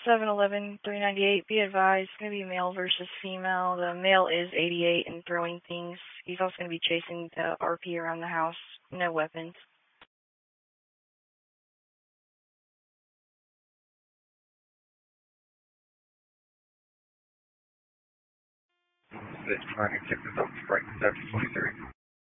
711-398, be advised, it's going to be male versus female. The male is 88 and throwing things. He's also going to be chasing the RP around the house. No weapons. This trying to check this out, strike 723.